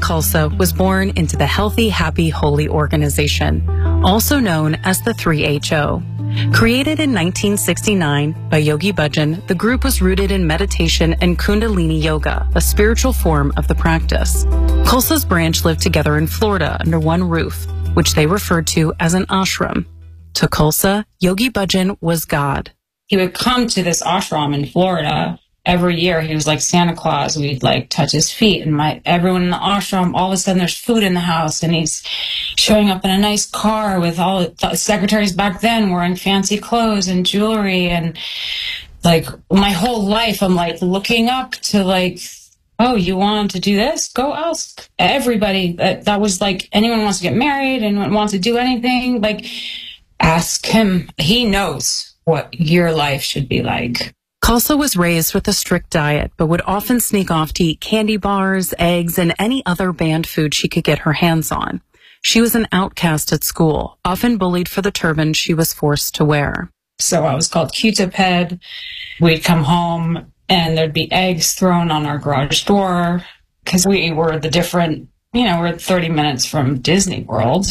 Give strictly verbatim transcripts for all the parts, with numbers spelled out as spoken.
Khalsa was born into the Healthy, Happy, Holy organization, also known as the three H O. Created in nineteen sixty-nine by Yogi Bhajan, the group was rooted in meditation and Kundalini Yoga, a spiritual form of the practice. Khalsa's branch lived together in Florida under one roof, which they referred to as an ashram. To Khalsa, Yogi Bhajan was God. He would come to this ashram in Florida every year. He was like Santa Claus. We'd like touch his feet, and my everyone in the ashram, all of a sudden there's food in the house, and he's showing up in a nice car with all the secretaries back then wearing fancy clothes and jewelry. And like my whole life, I'm like looking up to like, oh, you want to do this? Go ask everybody. That, that was like, anyone wants to get married, anyone wants to do anything, like ask him. He knows what your life should be like. Khalsa was raised with a strict diet, but would often sneak off to eat candy bars, eggs, and any other banned food she could get her hands on. She was an outcast at school, often bullied for the turban she was forced to wear. So I was called Q-tip head. We'd come home and there'd be eggs thrown on our garage door because we were the different, you know, we're thirty minutes from Disney World.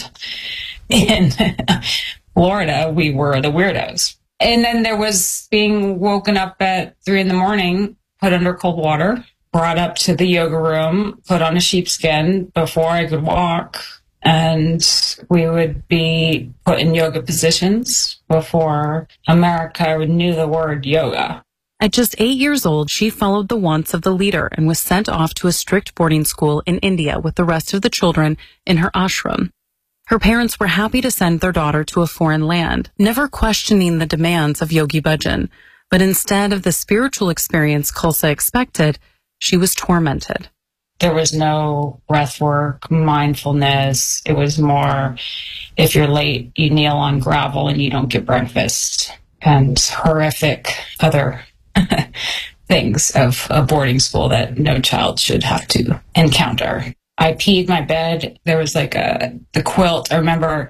In Florida, we were the weirdos. And then there was being woken up at three in the morning, put under cold water, brought up to the yoga room, put on a sheepskin before I could walk. And we would be put in yoga positions before America knew the word yoga. At just eight years old, she followed the wants of the leader and was sent off to a strict boarding school in India with the rest of the children in her ashram. Her parents were happy to send their daughter to a foreign land, never questioning the demands of Yogi Bhajan. But instead of the spiritual experience Khalsa expected, she was tormented. There was no breath work, mindfulness. It was more, if you're late, you kneel on gravel and you don't get breakfast, and horrific other things of a boarding school that no child should have to encounter. I peed my bed. There was like a, the quilt. I remember,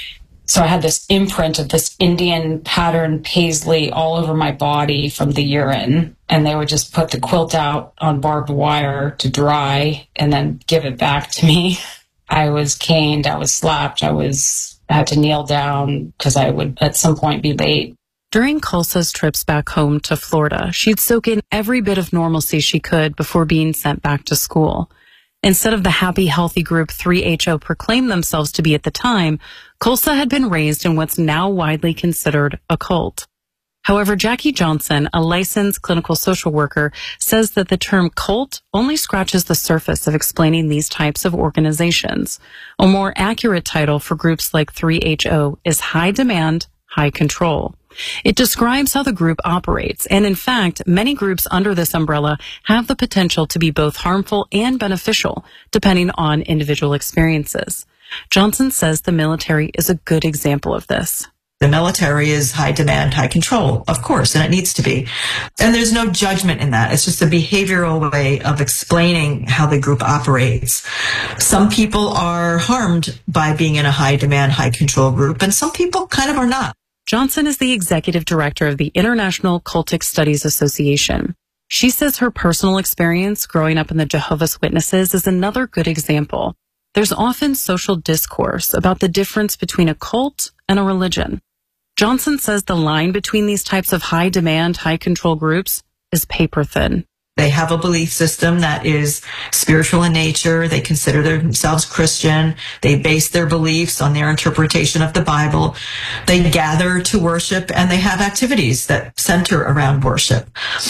so I had this imprint of this Indian pattern paisley all over my body from the urine. And they would just put the quilt out on barbed wire to dry and then give it back to me. I was caned. I was slapped. I was, I had to kneel down because I would at some point be late. During Khalsa's trips back home to Florida, she'd soak in every bit of normalcy she could before being sent back to school. Instead of the happy, healthy group three H O proclaimed themselves to be at the time, Khalsa had been raised in what's now widely considered a cult. However, Jackie Johnson, a licensed clinical social worker, says that the term cult only scratches the surface of explaining these types of organizations. A more accurate title for groups like three H O is high demand, high control. It describes how the group operates, and in fact, many groups under this umbrella have the potential to be both harmful and beneficial, depending on individual experiences. Johnson says the military is a good example of this. The military is high demand, high control, of course, and it needs to be. And there's no judgment in that. It's just a behavioral way of explaining how the group operates. Some people are harmed by being in a high demand, high control group, and some people kind of are not. Johnson is the executive director of the International Cultic Studies Association. She says her personal experience growing up in the Jehovah's Witnesses is another good example. There's often social discourse about the difference between a cult and a religion. Johnson says the line between these types of high-demand, high-control groups is paper thin. They have a belief system that is spiritual in nature. They consider themselves Christian. They base their beliefs on their interpretation of the Bible. They gather to worship, and they have activities that center around worship.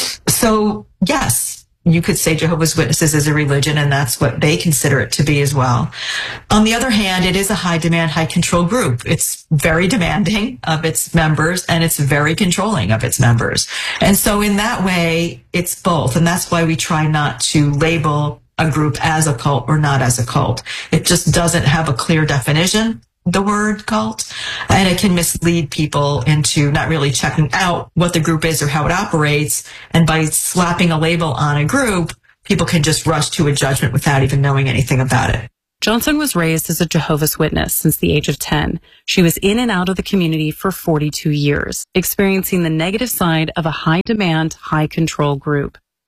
So, yes, you could say Jehovah's Witnesses is a religion, and that's what they consider it to be as well. On the other hand, it is a high-demand, high-control group. It's very demanding of its members, and it's very controlling of its members. And so in that way, it's both, and that's why we try not to label a group as a cult or not as a cult. It just doesn't have a clear definition, the word cult, and it can mislead people into not really checking out what the group is or how it operates. And by slapping a label on a group, people can just rush to a judgment without even knowing anything about it. Johnson was raised as a Jehovah's Witness since the age of ten. She was in and out of the community for forty-two years, experiencing the negative side of a high-demand, high-control group.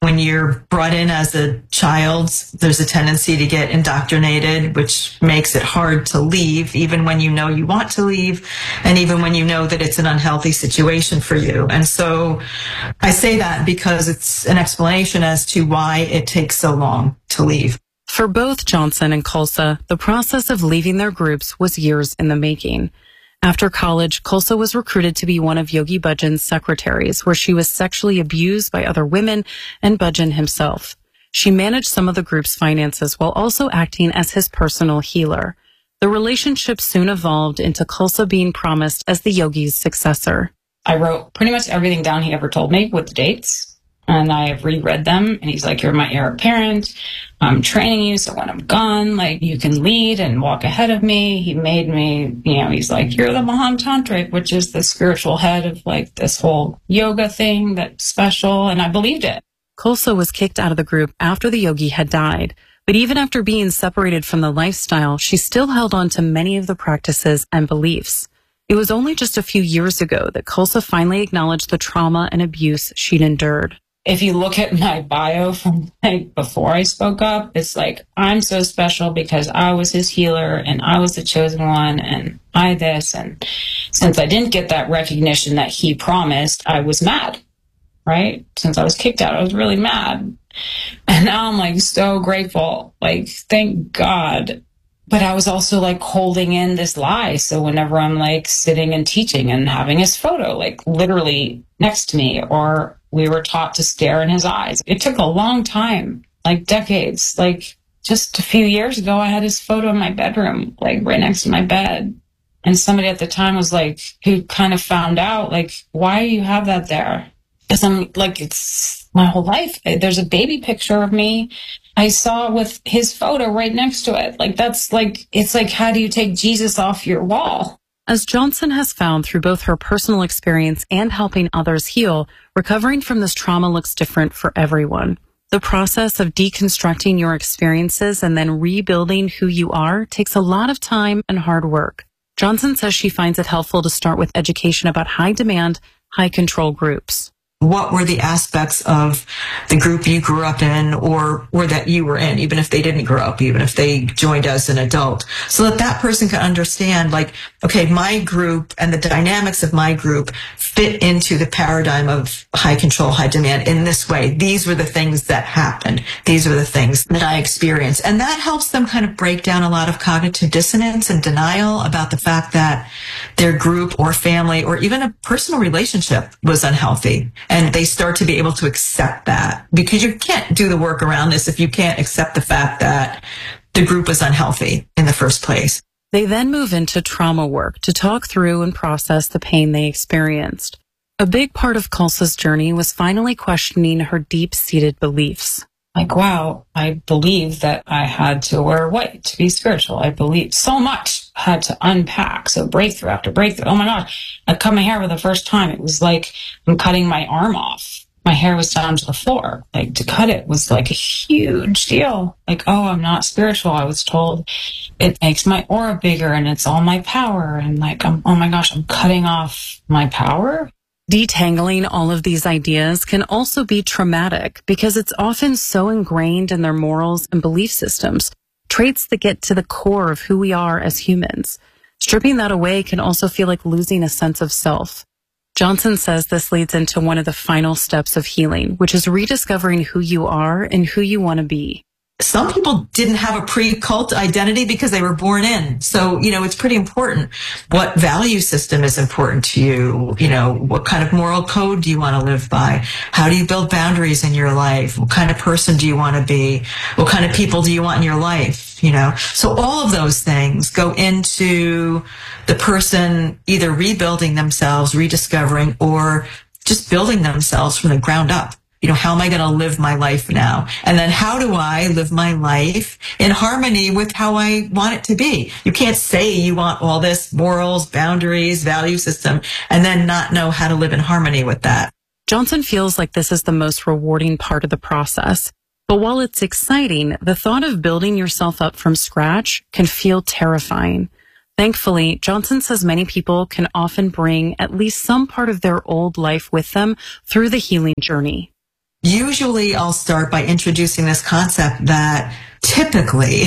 When you're brought in as a child, there's a tendency to get indoctrinated, which makes it hard to leave, even when you know you want to leave, and even when you know that it's an unhealthy situation for you. And so I say that because it's an explanation as to why it takes so long to leave. For both Johnson and Khalsa, the process of leaving their groups was years in the making. After college, Khalsa was recruited to be one of Yogi Bhajan's secretaries, where she was sexually abused by other women and Bhajan himself. She managed some of the group's finances while also acting as his personal healer. The relationship soon evolved into Khalsa being promised as the yogi's successor. I wrote pretty much everything down he ever told me with the dates. And I have reread them, and he's like, you're my heir apparent. I'm training you, so when I'm gone, like, you can lead and walk ahead of me. He made me, you know, he's like, you're the Mahatantric, which is the spiritual head of, like, this whole yoga thing that's special, and I believed it. Khalsa was kicked out of the group after the yogi had died, but even after being separated from the lifestyle, she still held on to many of the practices and beliefs. It was only just a few years ago that Khalsa finally acknowledged the trauma and abuse she'd endured. If you look at my bio from like before I spoke up, it's like, I'm so special because I was his healer and I was the chosen one and I this. And since I didn't get that recognition that he promised, I was mad, right? Since I was kicked out, I was really mad. And now I'm like so grateful, like, thank God. But I was also like holding in this lie. So whenever I'm like sitting and teaching and having his photo like literally next to me, or we were taught to stare in his eyes. It took a long time, like decades. Like just a few years ago, I had his photo in my bedroom, like right next to my bed. And somebody at the time was like, who kind of found out, like, why do you have that there? Because I'm like, it's my whole life. There's a baby picture of me I saw with his photo right next to it. Like, that's like, it's like, how do you take Jesus off your wall? As Johnson has found through both her personal experience and helping others heal, recovering from this trauma looks different for everyone. The process of deconstructing your experiences and then rebuilding who you are takes a lot of time and hard work. Johnson says she finds it helpful to start with education about high-demand, high-control groups. What were the aspects of the group you grew up in or, or that you were in, even if they didn't grow up, even if they joined as an adult, so that that person can understand, like, okay, my group and the dynamics of my group fit into the paradigm of high control, high demand in this way. These were the things that happened. These were the things that I experienced. And that helps them kind of break down a lot of cognitive dissonance and denial about the fact that their group or family or even a personal relationship was unhealthy. And they start to be able to accept that, because you can't do the work around this if you can't accept the fact that the group was unhealthy in the first place. They then move into trauma work to talk through and process the pain they experienced. A big part of Khalsa's journey was finally questioning her deep-seated beliefs. Like, wow, I believe that I had to wear white to be spiritual. I believe so much had to unpack. So breakthrough after breakthrough. Oh my gosh, I cut my hair for the first time. It was like I'm cutting my arm off. My hair was down to the floor. Like, to cut it was like a huge deal. Like, oh, I'm not spiritual. I was told it makes my aura bigger and it's all my power. And like, I'm, oh my gosh, I'm cutting off my power. Detangling all of these ideas can also be traumatic because it's often so ingrained in their morals and belief systems, traits that get to the core of who we are as humans. Stripping that away can also feel like losing a sense of self. Johnson says this leads into one of the final steps of healing, which is rediscovering who you are and who you want to be. Some people didn't have a pre-cult identity because they were born in. So, you know, it's pretty important. What value system is important to you? You know, what kind of moral code do you want to live by? How do you build boundaries in your life? What kind of person do you want to be? What kind of people do you want in your life? You know, so all of those things go into the person either rebuilding themselves, rediscovering, or just building themselves from the ground up. You know, how am I going to live my life now? And then how do I live my life in harmony with how I want it to be? You can't say you want all this morals, boundaries, value system, and then not know how to live in harmony with that. Johnson feels like this is the most rewarding part of the process. But while it's exciting, the thought of building yourself up from scratch can feel terrifying. Thankfully, Johnson says many people can often bring at least some part of their old life with them through the healing journey. usually I'll start by introducing this concept that typically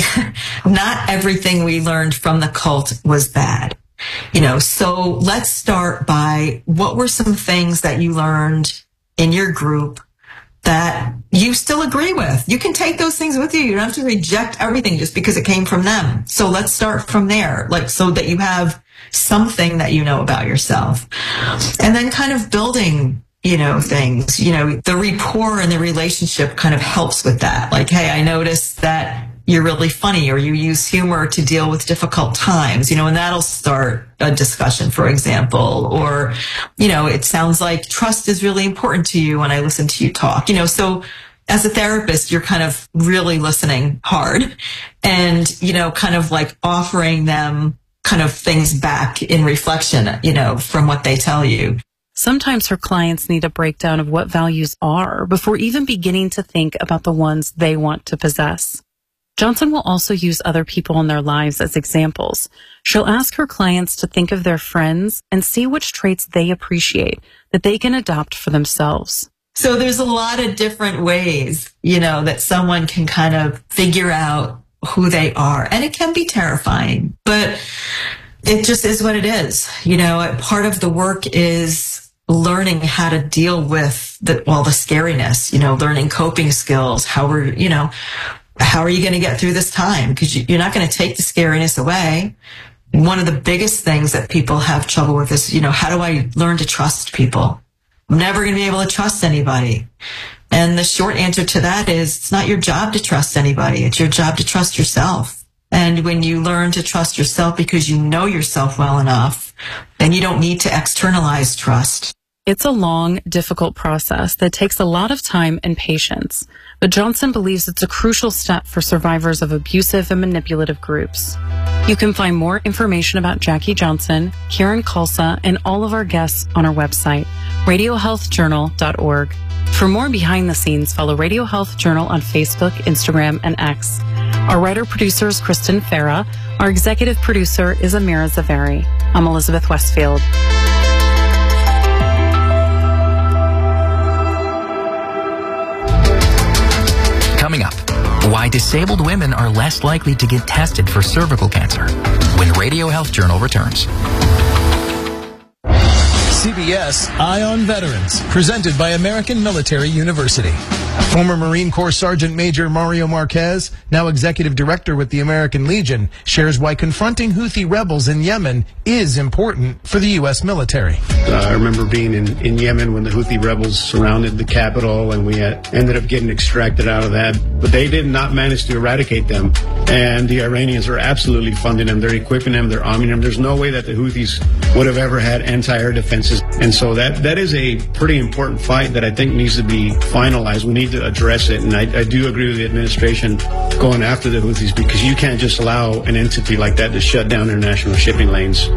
not everything we learned from the cult was bad. You know, so let's start by what were some things that you learned in your group that you still agree with. You can take those things with you. You don't have to reject everything just because it came from them. So let's start from there, like so that you have something that you know about yourself. And then kind of building, you know, things, you know, the rapport and the relationship kind of helps with that. Like, hey, I noticed that you're really funny, or you use humor to deal with difficult times, you know, and that'll start a discussion, for example. Or, you know, it sounds like trust is really important to you when I listen to you talk, you know. So as a therapist, you're kind of really listening hard and, you know, kind of like offering them kind of things back in reflection, you know, from what they tell you. Sometimes her clients need a breakdown of what values are before even beginning to think about the ones they want to possess. Johnson will also use other people in their lives as examples. She'll ask her clients to think of their friends and see which traits they appreciate that they can adopt for themselves. So there's a lot of different ways, you know, that someone can kind of figure out who they are. And it can be terrifying, but it just is what it is. You know, part of the work is learning how to deal with the, well, the scariness, you know, learning coping skills, how we're, you know, how are you going to get through this time? Because you're not going to take the scariness away. One of the biggest things that people have trouble with is, you know, how do I learn to trust people? I'm never going to be able to trust anybody. And the short answer to that is it's not your job to trust anybody. It's your job to trust yourself. And when you learn to trust yourself because you know yourself well enough, then you don't need to externalize trust. It's a long, difficult process that takes a lot of time and patience, but Johnson believes it's a crucial step for survivors of abusive and manipulative groups. You can find more information about Jackie Johnson, Karen Khalsa, and all of our guests on our website, radio health journal dot org. For more behind the scenes, follow Radio Health Journal on Facebook, Instagram, and X. Our writer-producer is Kristen Farah. Our executive producer is Amira Zavari. I'm Elizabeth Westfield. Coming up, why disabled women are less likely to get tested for cervical cancer when Radio Health Journal returns. C B S Eye on Veterans, presented by American Military University. Former Marine Corps Sergeant Major Mario Marquez, now Executive Director with the American Legion, shares why confronting Houthi rebels in Yemen is important for the U S military. Uh, I remember being in, in Yemen when the Houthi rebels surrounded the capital, and we had, ended up getting extracted out of that. But they did not manage to eradicate them. And the Iranians are absolutely funding them. They're equipping them. They're arming them. There's no way that the Houthis would have ever had anti-air defenses. And so that, that is a pretty important fight that I think needs to be finalized. We need to address it. And I, I do agree with the administration going after the Houthis, because you can't just allow an entity like that to shut down international shipping lanes.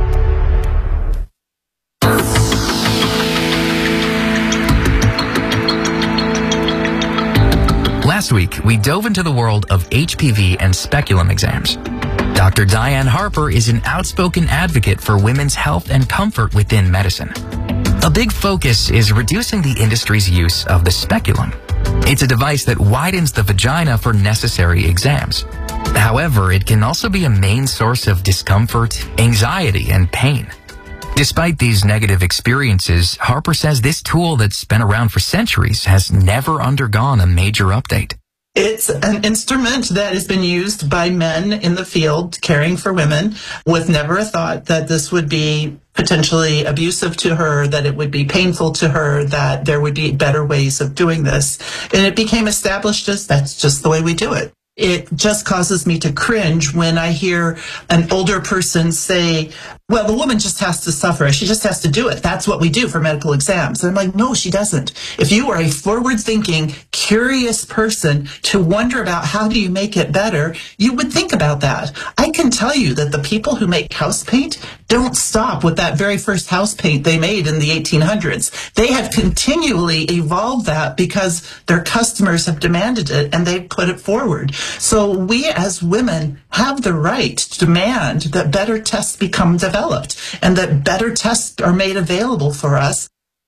Last week, we dove into the world of H P V and speculum exams. Doctor Diane Harper is an outspoken advocate for women's health and comfort within medicine. A big focus is reducing the industry's use of the speculum. It's a device that widens the vagina for necessary exams. However, it can also be a main source of discomfort, anxiety, and pain. Despite these negative experiences, Harper says this tool that's been around for centuries has never undergone a major update. It's an instrument that has been used by men in the field caring for women, with never a thought that this would be potentially abusive to her, that it would be painful to her, that there would be better ways of doing this. And it became established as that's just the way we do it. It just causes me to cringe when I hear an older person say, well, the woman just has to suffer. She just has to do it. That's what we do for medical exams. And I'm like, no, she doesn't. If you are a forward-thinking, curious person to wonder about how do you make it better, you would think about that. I can tell you that the people who make house paint don't stop with that very first house paint they made in the eighteen hundreds. They have continually evolved that because their customers have demanded it and they've put it forward. So we as women have the right to demand that better tests become developed and that better tests are made available for us.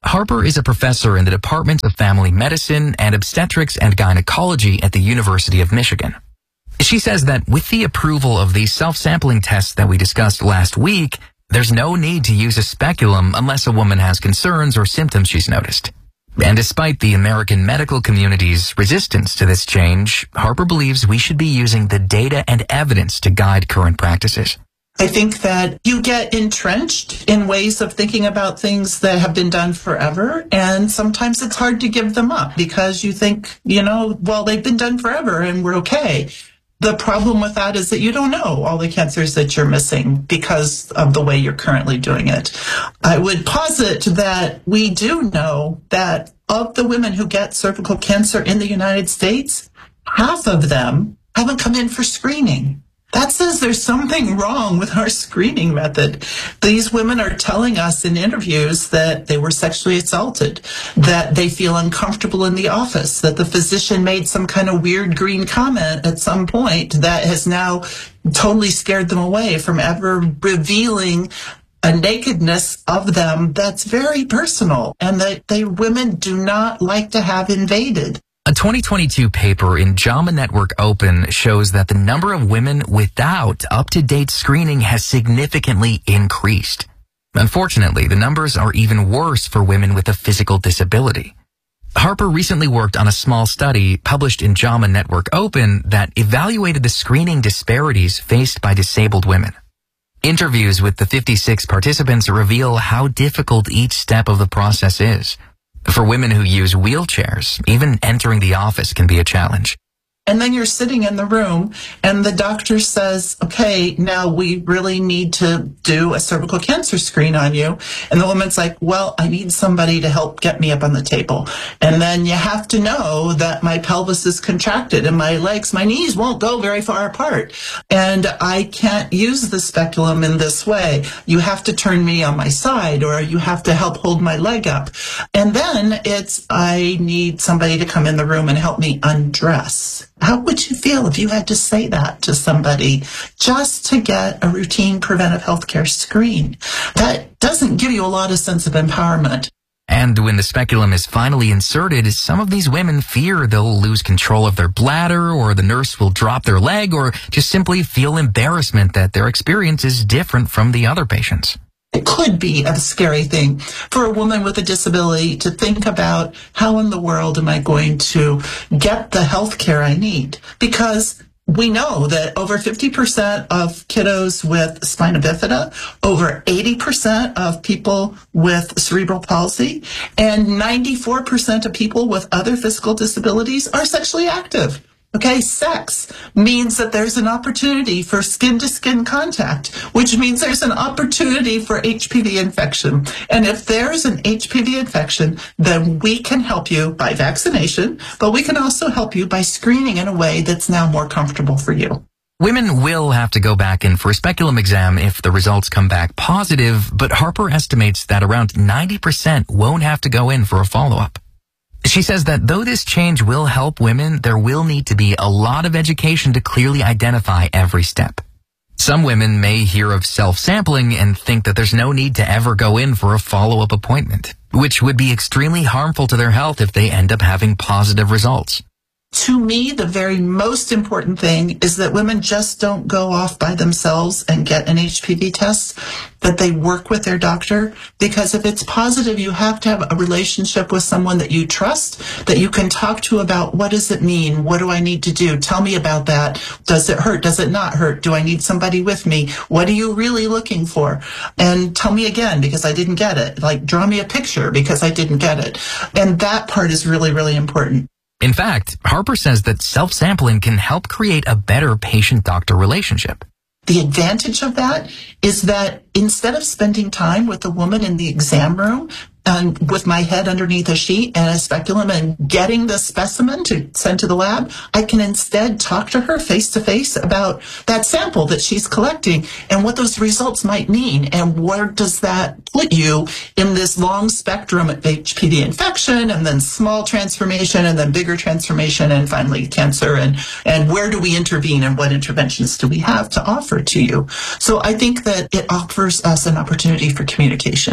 Harper is a professor in the Department of Family Medicine and Obstetrics and Gynecology at the University of Michigan. She says that with the approval of the self-sampling tests that we discussed last week, there's no need to use a speculum unless a woman has concerns or symptoms she's noticed. And despite the American medical community's resistance to this change, Harper believes we should be using the data and evidence to guide current practices. I think that you get entrenched in ways of thinking about things that have been done forever, and sometimes it's hard to give them up because you think, you know, well, they've been done forever and we're okay. The problem with that is that you don't know all the cancers that you're missing because of the way you're currently doing it. I would posit that we do know that of the women who get cervical cancer in the United States, half of them haven't come in for screening. That says there's something wrong with our screening method. These women are telling us in interviews that they were sexually assaulted, that they feel uncomfortable in the office, that the physician made some kind of weird green comment at some point that has now totally scared them away from ever revealing a nakedness of them that's very personal and that they women do not like to have invaded. A twenty twenty-two paper in JAMA Network Open shows that the number of women without up-to-date screening has significantly increased. Unfortunately, the numbers are even worse for women with a physical disability. Harper recently worked on a small study published in JAMA Network Open that evaluated the screening disparities faced by disabled women. Interviews with the fifty-six participants reveal how difficult each step of the process is. For women who use wheelchairs, even entering the office can be a challenge. And then you're sitting in the room and the doctor says, okay, now we really need to do a cervical cancer screen on you. And the woman's like, well, I need somebody to help get me up on the table. And then you have to know that my pelvis is contracted and my legs, my knees won't go very far apart. And I can't use the speculum in this way. You have to turn me on my side or you have to help hold my leg up. And then it's, I need somebody to come in the room and help me undress. How would you feel if you had to say that to somebody just to get a routine preventive healthcare screen? That doesn't give you a lot of sense of empowerment. And when the speculum is finally inserted, some of these women fear they'll lose control of their bladder, or the nurse will drop their leg, or just simply feel embarrassment that their experience is different from the other patients. It could be a scary thing for a woman with a disability to think about how in the world am I going to get the health care I need? Because we know that over fifty percent of kiddos with spina bifida, over eighty percent of people with cerebral palsy, and ninety-four percent of people with other physical disabilities are sexually active. Okay, sex means that there's an opportunity for skin-to-skin contact, which means there's an opportunity for H P V infection. And if there's an H P V infection, then we can help you by vaccination, but we can also help you by screening in a way that's now more comfortable for you. Women will have to go back in for a speculum exam if the results come back positive, but Harper estimates that around ninety percent won't have to go in for a follow-up. She says that though this change will help women, there will need to be a lot of education to clearly identify every step. Some women may hear of self-sampling and think that there's no need to ever go in for a follow-up appointment, which would be extremely harmful to their health if they end up having positive results. To me, the very most important thing is that women just don't go off by themselves and get an H P V test, that they work with their doctor, because if it's positive, you have to have a relationship with someone that you trust, that you can talk to about what does it mean? What do I need to do? Tell me about that. Does it hurt? Does it not hurt? Do I need somebody with me? What are you really looking for? And tell me again, because I didn't get it. Like, draw me a picture because I didn't get it. And that part is really, really important. In fact, Harper says that self-sampling can help create a better patient-doctor relationship. The advantage of that is that instead of spending time with the woman in the exam room and with my head underneath a sheet and a speculum and getting the specimen to send to the lab, I can instead talk to her face to face about that sample that she's collecting and what those results might mean and where does that put you in this long spectrum of H P V infection and then small transformation and then bigger transformation and finally cancer, and, and where do we intervene and what interventions do we have to offer to you? So I think that it offers us an opportunity for communication.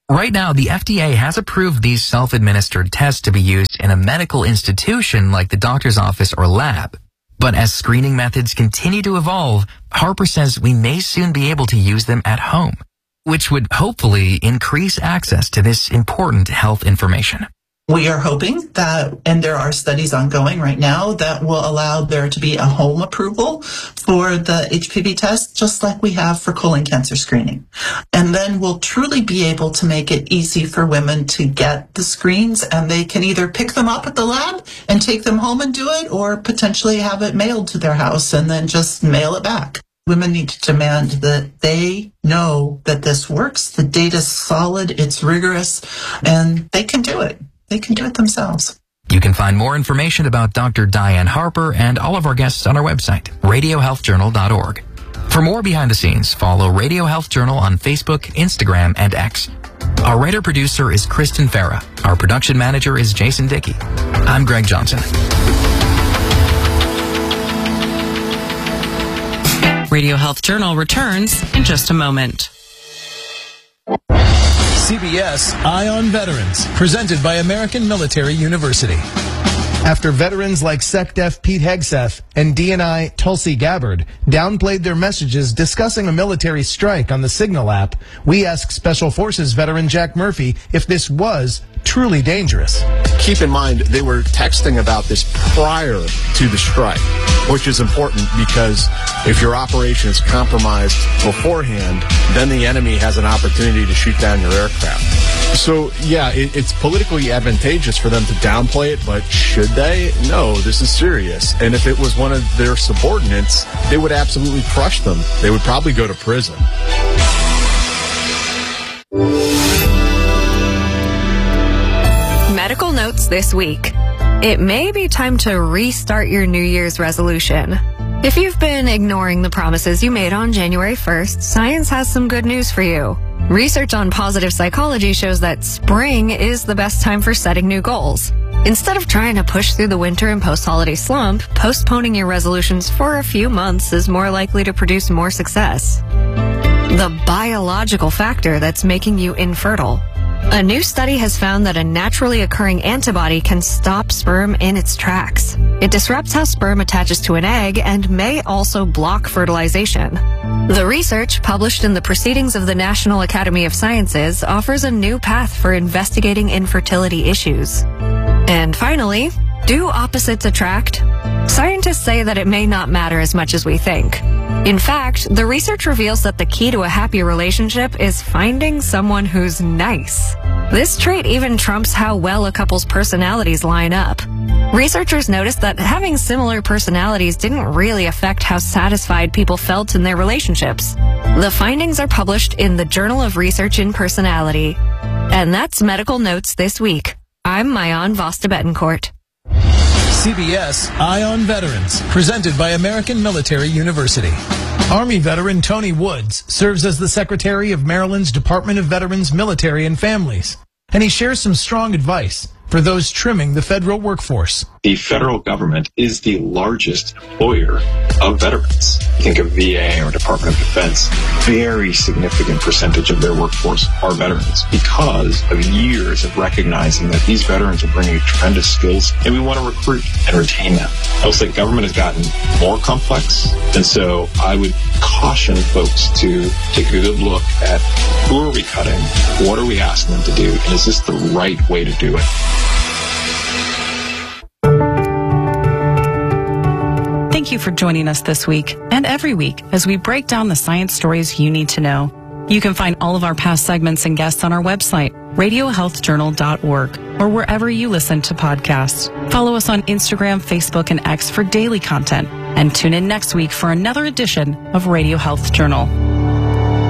Right now, the F D A has approved these self-administered tests to be used in a medical institution like the doctor's office or lab. But as screening methods continue to evolve, Harper says we may soon be able to use them at home, which would hopefully increase access to this important health information. We are hoping that, and there are studies ongoing right now, that will allow there to be a home approval for the H P V test, just like we have for colon cancer screening. And then we'll truly be able to make it easy for women to get the screens, and they can either pick them up at the lab and take them home and do it, or potentially have it mailed to their house and then just mail it back. Women need to demand that they know that this works, the data's solid, it's rigorous, and they can do it. They can do it themselves. You can find more information about Doctor Diane Harper and all of our guests on our website, radio health journal dot org. For more behind the scenes, follow Radio Health Journal on Facebook, Instagram, and X. Our writer-producer is Kristen Farah. Our production manager is Jason Dickey. I'm Greg Johnson. Radio Health Journal returns in just a moment. C B S Eye on Veterans, presented by American Military University. After veterans like SecDef Pete Hegseth and D N I Tulsi Gabbard downplayed their messages discussing a military strike on the Signal app, we asked Special Forces veteran Jack Murphy if this was truly dangerous. Keep in mind, they were texting about this prior to the strike, which is important because if your operation is compromised beforehand, then the enemy has an opportunity to shoot down your aircraft. So, yeah, it, it's politically advantageous for them to downplay it, but should they? No, this is serious. And if it was one of their subordinates, they would absolutely crush them. They would probably go to prison. Medical notes this week. It may be time to restart your New Year's resolution. If you've been ignoring the promises you made on January first, science has some good news for you. Research on positive psychology shows that spring is the best time for setting new goals. Instead of trying to push through the winter and post-holiday slump, postponing your resolutions for a few months is more likely to produce more success. The biological factor that's making you infertile. A new study has found that a naturally occurring antibody can stop sperm in its tracks. It disrupts how sperm attaches to an egg and may also block fertilization. The research, published in the Proceedings of the National Academy of Sciences, offers a new path for investigating infertility issues. And finally, do opposites attract? Scientists say that it may not matter as much as we think. In fact, the research reveals that the key to a happy relationship is finding someone who's nice. This trait even trumps how well a couple's personalities line up. Researchers noticed that having similar personalities didn't really affect how satisfied people felt in their relationships. The findings are published in the Journal of Research in Personality. And that's Medical Notes this week. I'm Mayan Vasta Betancourt. C B S Eye on Veterans, presented by American Military University. Army veteran Tony Woods serves as the Secretary of Maryland's Department of Veterans, Military, and Families, and he shares some strong advice for those trimming the federal workforce. The federal government is the largest employer of veterans. Think of V A or Department of Defense. Very significant percentage of their workforce are veterans because of years of recognizing that these veterans are bringing tremendous skills and we want to recruit and retain them. I will say government has gotten more complex, and so I would caution folks to take a good look at who are we cutting, what are we asking them to do, and is this the right way to do it? Thank you for joining us this week and every week as we break down the science stories you need to know. You can find all of our past segments and guests on our website, radio health journal dot org, or wherever you listen to podcasts. Follow us on Instagram, Facebook, and X for daily content, and tune in next week for another edition of Radio Health Journal.